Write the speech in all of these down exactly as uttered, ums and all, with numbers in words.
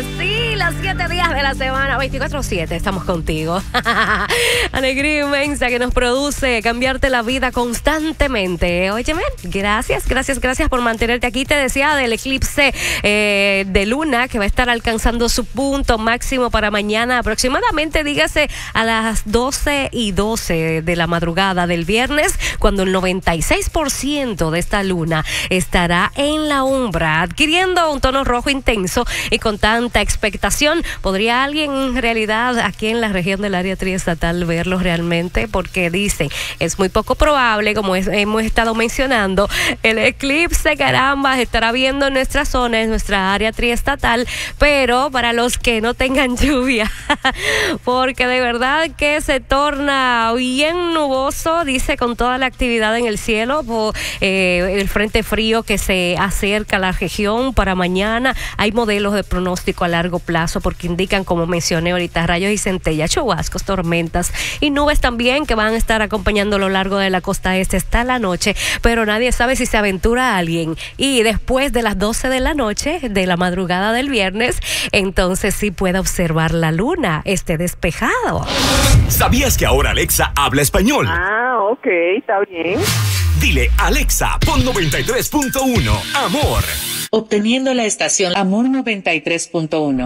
Sí, los siete días de la semana, veinticuatro siete, estamos contigo. Alegría inmensa que nos produce cambiarte la vida constantemente. Óyeme, gracias, gracias, gracias por mantenerte aquí. Te decía del eclipse eh, de luna que va a estar alcanzando su punto máximo para mañana, aproximadamente, dígase, a las doce y doce de la madrugada del viernes, cuando el noventa y seis por ciento de esta luna estará en la umbra, adquiriendo un tono rojo intenso y con tanta expectación. ¿Podría alguien en realidad aquí en la región del área triestatal verlo realmente? Porque dicen, es muy poco probable, como es, hemos estado mencionando, el eclipse, caramba, estará viendo en nuestra zona, en nuestra área triestatal, pero para los que no tengan lluvia, porque de verdad que se torna bien nuboso, dice, con toda la actividad en el cielo, por eh, el frente frío que se acerca a la región para mañana. Hay modelos de pronóstico a largo plazo porque indican, como mencioné ahorita, rayos y centellas, chubascos, tormentas y nubes también que van a estar acompañando a lo largo de la costa este hasta la noche, pero nadie sabe si se aventura alguien y después de las doce de la noche de la madrugada del viernes, entonces sí pueda observar la luna, esté despejado. ¿Sabías que ahora Alexa habla español? Ah, ok, está bien. Dile, Alexa, pon noventa y tres punto uno, amor. Obteniendo la estación Amor noventa y tres punto uno.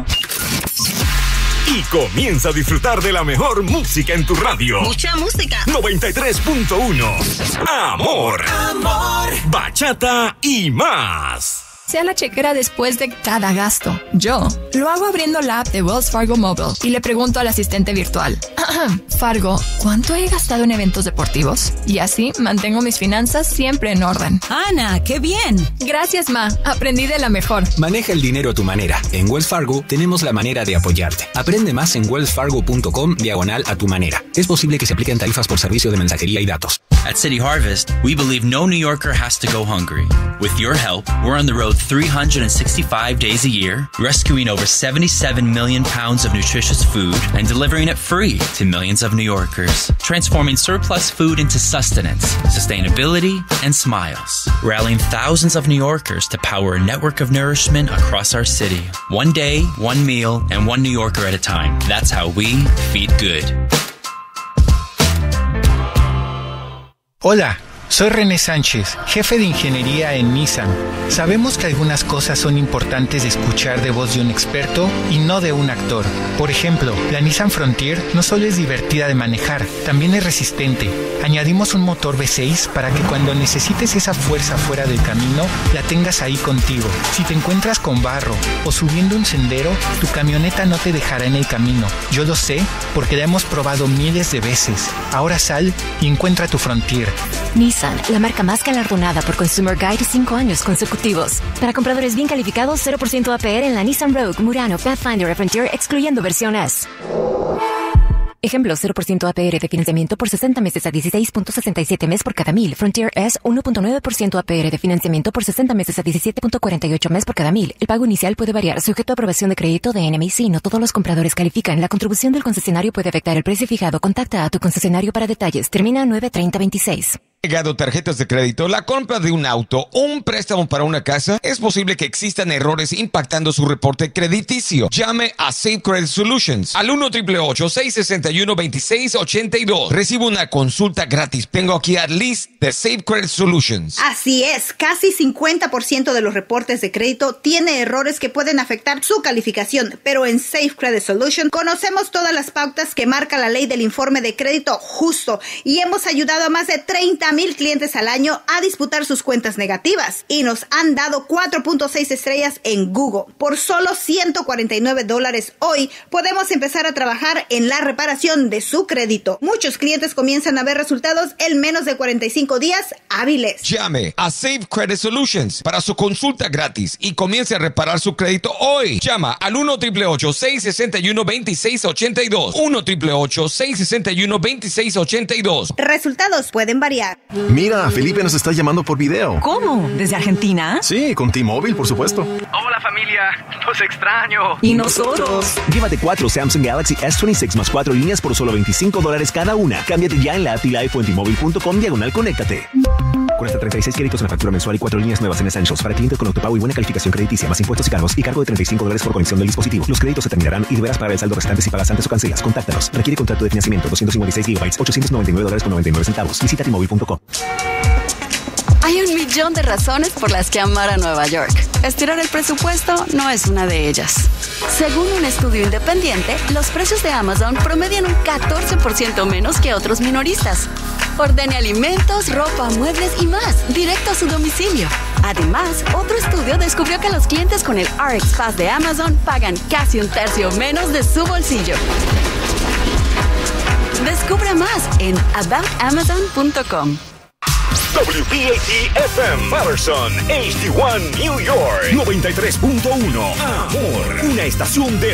Y comienza a disfrutar de la mejor música en tu radio. Mucha música. noventa y tres punto uno. Amor. Amor. Bachata y más. Sea la chequera después de cada gasto. Yo lo hago abriendo la app de Wells Fargo Mobile y le pregunto al asistente virtual: Fargo, ¿cuánto he gastado en eventos deportivos? Y así mantengo mis finanzas siempre en orden. Ana, ¡qué bien! Gracias, Ma. Aprendí de la mejor. Maneja el dinero a tu manera. En Wells Fargo tenemos la manera de apoyarte. Aprende más en wellsfargo.com diagonal a tu manera. Es posible que se apliquen tarifas por servicio de mensajería y datos. At City Harvest, we believe no New Yorker has to go hungry. With your help, we're on the road three hundred sixty-five days a year, rescuing over seventy-seven million pounds of nutritious food and delivering it free to millions of New Yorkers, transforming surplus food into sustenance, sustainability, and smiles, rallying thousands of New Yorkers to power a network of nourishment across our city. One day, one meal, and one New Yorker at a time. That's how we feed good. Hola, soy René Sánchez, jefe de ingeniería en Nissan. Sabemos que algunas cosas son importantes de escuchar de voz de un experto y no de un actor. Por ejemplo, la Nissan Frontier no solo es divertida de manejar, también es resistente. Añadimos un motor V seis para que cuando necesites esa fuerza fuera del camino, la tengas ahí contigo. Si te encuentras con barro o subiendo un sendero, tu camioneta no te dejará en el camino. Yo lo sé porque la hemos probado miles de veces. Ahora sal y encuentra tu Frontier. Nissan, la marca más galardonada por Consumer Guide cinco años consecutivos. Para compradores bien calificados, cero por ciento A P R en la Nissan Rogue, Murano, Pathfinder y Frontier, excluyendo versión S. Ejemplo, cero por ciento A P R de financiamiento por sesenta meses a dieciséis punto sesenta y siete mes por cada mil. Frontier S, uno punto nueve por ciento A P R de financiamiento por sesenta meses a diecisiete punto cuarenta y ocho mes por cada mil. El pago inicial puede variar, sujeto a aprobación de crédito de N M I C. No todos los compradores califican. La contribución del concesionario puede afectar el precio fijado. Contacta a tu concesionario para detalles. Termina nueve treinta veintiséis. Llegado tarjetas de crédito, la compra de un auto o un préstamo para una casa, es posible que existan errores impactando su reporte crediticio. Llame a Safe Credit Solutions al uno, ocho ocho ocho, seis seis uno, dos seis ocho dos. Recibe una consulta gratis. Tengo aquí a Liz de Safe Credit Solutions. Así es, casi cincuenta por ciento de los reportes de crédito tiene errores que pueden afectar su calificación, pero en Safe Credit Solutions conocemos todas las pautas que marca la ley del informe de crédito justo y hemos ayudado a más de treinta mil clientes al año a disputar sus cuentas negativas y nos han dado cuatro punto seis estrellas en Google. Por solo ciento cuarenta y nueve dólares hoy podemos empezar a trabajar en la reparación de su crédito. Muchos clientes comienzan a ver resultados en menos de cuarenta y cinco días hábiles. Llame a Safe Credit Solutions para su consulta gratis y comience a reparar su crédito hoy. Llama al uno, ocho ocho ocho, seis seis uno, dos seis ocho dos. uno, ocho ocho ocho, seis seis uno, dos seis ocho dos. Resultados pueden variar. Mira, Felipe nos está llamando por video. ¿Cómo? ¿Desde Argentina? Sí, con T-Mobile, por supuesto. Hola familia, los extraño. ¿Y nosotros? Llévate cuatro Samsung Galaxy S veintiséis más cuatro líneas por solo veinticinco dólares cada una. Cámbiate ya en la app y live o en T Mobile punto com diagonal conéctate. Con hasta treinta y seis créditos en la factura mensual y cuatro líneas nuevas en Essentials para clientes con autopago y buena calificación crediticia, más impuestos y cargos y cargo de treinta y cinco dólares por conexión del dispositivo. Los créditos se terminarán y deberás pagar el saldo restante si pagas antes o cancelas. Contáctanos. Requiere contrato de financiamiento doscientos cincuenta y seis gigabytes, ochocientos noventa y nueve dólares con noventa y nueve centavos. Visita T Mobile punto com. Hay un millón de razones por las que amar a Nueva York. Estirar el presupuesto no es una de ellas. Según un estudio independiente, los precios de Amazon promedian un catorce por ciento menos que otros minoristas. Ordene alimentos, ropa, muebles y más, directo a su domicilio. Además, otro estudio descubrió que los clientes con el R X Pass de Amazon pagan casi un tercio menos de su bolsillo. Descubra más en about amazon punto com. W P A T F M Patterson, H D uno New York, noventa y tres punto uno. Amor, una estación de